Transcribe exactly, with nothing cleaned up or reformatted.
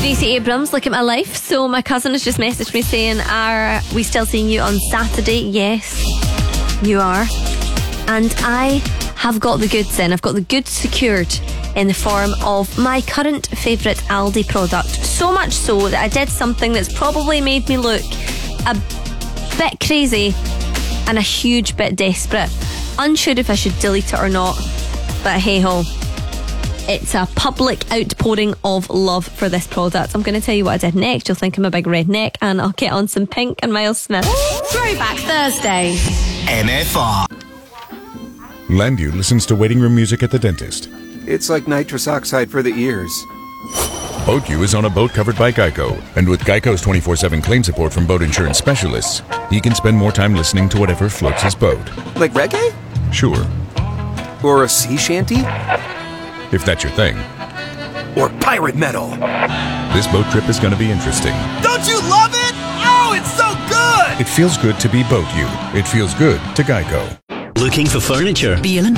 Stacey Abrams, look at my life. So my cousin has just messaged me saying, are we still seeing you on Saturday? Yes, you are. And I have got the goods in. I've got the goods secured in the form of my current favourite Aldi product. So much so that I did something that's probably made me look a bit crazy and a huge bit desperate. Unsure if I should delete it or not, but hey ho. It's a public outpouring of love for this product. I'm going to tell you what I did next. You'll think I'm a big redneck, and I'll get on some Pink and Miles Smith. Throwback Thursday. M F R. Landu listens to waiting room music at the dentist. It's like nitrous oxide for the ears. Boat U is on a boat covered by Geico. And with Geico's twenty-four seven claim support from boat insurance specialists, he can spend more time listening to whatever floats his boat. Like reggae? Sure. Or a sea shanty? If that's your thing. Or pirate metal? This boat trip is going to be interesting. Don't you love it? Oh, it's so good! It feels good to be Boat U. It feels good to Geico. Looking for furniture? Be